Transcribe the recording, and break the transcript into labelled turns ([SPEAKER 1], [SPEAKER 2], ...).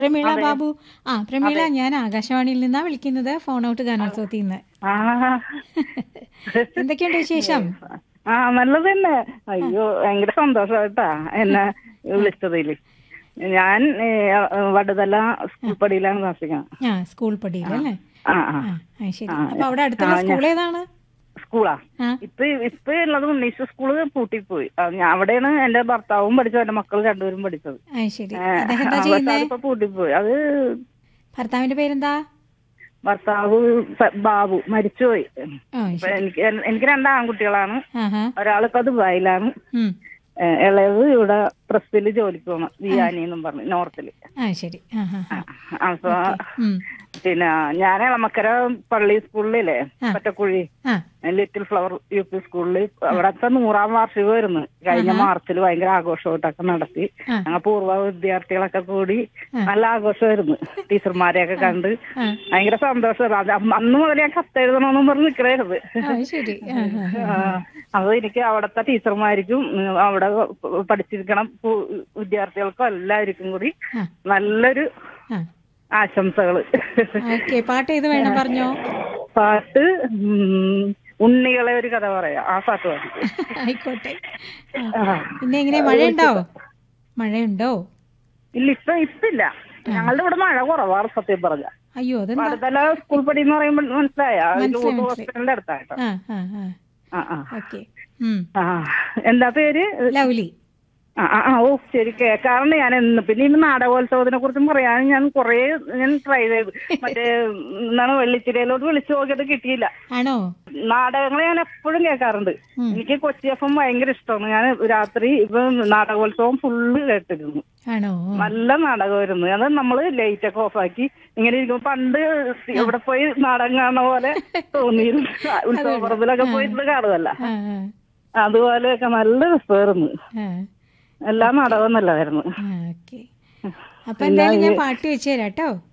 [SPEAKER 1] പ്രമീള
[SPEAKER 2] അതെ.
[SPEAKER 1] ബാബു. പ്രമീള,
[SPEAKER 2] അതെ.
[SPEAKER 1] ഞാൻ ആകാശവാണിയിൽ നിന്നാ വിളിക്കുന്നത്, ഫോൺ ഔട്ട് ഗാനോത്സവത്തിൽ നിന്ന്.
[SPEAKER 2] ആ
[SPEAKER 1] എന്തൊക്കെയുണ്ട് വിശേഷം?
[SPEAKER 2] നല്ലത് തന്നെ. അയ്യോ, ഭയങ്കര സന്തോഷായിട്ടാ എന്നെ വിളിച്ചതില്. ഞാൻ വടുതല സ്കൂൾ പടിയിലാണ് താമസിക്കുന്നത്.
[SPEAKER 1] സ്കൂൾ പടിയിലല്ലേ?
[SPEAKER 2] ആ ആ
[SPEAKER 1] ശരി.
[SPEAKER 2] ആ
[SPEAKER 1] അപ്പൊ അവിടെ അടുത്തുള്ള സ്കൂൾ ഏതാണ്?
[SPEAKER 2] സ്കൂളാ
[SPEAKER 1] ആ
[SPEAKER 2] ഇപ്പൊ ഉള്ളത് ഉണ്ണീസ് സ്കൂള് പൂട്ടിപ്പോയി. അവിടെയാണ് എന്റെ ഭർത്താവും പഠിച്ചത്, എന്റെ മക്കൾ രണ്ടുപേരും പഠിച്ചത്.
[SPEAKER 1] ശരി. അദ്ദേഹം എന്താ
[SPEAKER 2] പക്ഷെ
[SPEAKER 1] ചെയ്യുന്നേ?
[SPEAKER 2] അതിപ്പോ പൂട്ടിപ്പോയി. അത്
[SPEAKER 1] ഭർത്താവിന്റെ പേരെന്താ?
[SPEAKER 2] ഭർത്താവ് ബാബു മരിച്ചുപോയി. ഇപ്പൊ
[SPEAKER 1] ശരി.
[SPEAKER 2] എനിക്ക് രണ്ട് ആൺകുട്ടികളാണ്.
[SPEAKER 1] ആഹാ.
[SPEAKER 2] ഒരാളിപ്പോ ദുബായിലാണ്.
[SPEAKER 1] ഉം.
[SPEAKER 2] ഇളയത് ഇവിടെ പ്രസ്സിൽ ജോലിക്ക് പോകണം, വിയാനി എന്നും പറഞ്ഞു, നോർത്തില്.
[SPEAKER 1] ശരി.
[SPEAKER 2] അപ്പൊ
[SPEAKER 1] ഉം.
[SPEAKER 2] പിന്നെ ഞാൻ എളമക്കര പള്ളി സ്കൂളിലേ, പറ്റക്കുഴി ലിറ്റിൽ ഫ്ലവർ UP സ്കൂളിൽ അവിടത്തെ 100ാം വാർഷികമായിരുന്നു കഴിഞ്ഞ മാർച്ചിൽ. ഭയങ്കര ആഘോഷമായിട്ടൊക്കെ നടത്തി. ഞങ്ങൾ പൂർവ്വ വിദ്യാർത്ഥികളൊക്കെ കൂടി നല്ല ആഘോഷമായിരുന്നു. ടീച്ചർമാരെയൊക്കെ കണ്ട് ഭയങ്കര സന്തോഷമായിരുന്നു. അന്ന് മുതൽ ഞാൻ കത്തെഴുതണമെന്നും പറഞ്ഞ് നിൽക്കണായിരുന്നു. അപ്പൊ എനിക്ക് അവിടത്തെ ടീച്ചർമാർക്കും അവിടെ പഠിച്ചിരിക്കണം വിദ്യാർത്ഥികൾക്കും എല്ലാവർക്കും കൂടി നല്ലൊരു ആശംസകള്.
[SPEAKER 1] പാട്ട് ഏത് വേണം പറഞ്ഞോ?
[SPEAKER 2] പാട്ട് ഉണ്ണികളെ ഒരു കഥ പറയാം. ആ പാട്ട് പാടി.
[SPEAKER 1] ആയിക്കോട്ടെ. പിന്നെ എങ്ങനെ, മഴയുണ്ടോ?
[SPEAKER 2] ഇല്ല, ഇപ്പില്ല. ഞങ്ങളുടെ ഇവിടെ മഴ കുറവാണ് സത്യം പറഞ്ഞ.
[SPEAKER 1] അയ്യോ, അതെന്താ?
[SPEAKER 2] വടുതല സ്കൂൾ പടി എന്ന് പറയുമ്പോൾ മനസ്സിലായ ഹോസ്പിറ്റലിന്റെ അടുത്തായിട്ടോ. എന്താ പേര്?
[SPEAKER 1] ലൗലി.
[SPEAKER 2] ശരി. കേൾക്കാറുണ്ട് ഞാൻ എന്ന്. പിന്നെ ഈ നാടകോത്സവത്തിനെ കുറിച്ചും പറയാൻ ഞാൻ ട്രൈ ചെയ്തു. മറ്റേ എന്താണ്, വെള്ളിത്തിരയിലോട്ട് വിളിച്ചു നോക്കിയത് കിട്ടിയില്ല.
[SPEAKER 1] ആണോ?
[SPEAKER 2] നാടകങ്ങൾ ഞാൻ എപ്പോഴും കേൾക്കാറുണ്ട്. എനിക്ക് കൊച്ചി FM ഭയങ്കര ഇഷ്ടമാണ്. ഞാൻ രാത്രി ഇപ്പൊ നാടകോത്സവം ഫുള്ള് കേട്ടിരുന്നു.
[SPEAKER 1] ആണോ?
[SPEAKER 2] നല്ല നാടകമായിരുന്നു. അത് നമ്മള് ലൈറ്റ് ഒക്കെ ഓഫാക്കി ഇങ്ങനെ ഇരിക്കും. പണ്ട് ഇവിടെ പോയി നാടകം കാണുന്ന പോലെ തോന്നിയിരുന്നു. ഉത്സവപ്പുറത്തിലൊക്കെ പോയിട്ട് കാണുമല്ല, അതുപോലെയൊക്കെ നല്ല രസമായിരുന്നു. എല്ലാ നാടകവും നല്ലതായിരുന്നു.
[SPEAKER 1] അപ്പൊ എന്തായാലും ഞാൻ പാട്ട് വെച്ചു തരാം കേട്ടോ.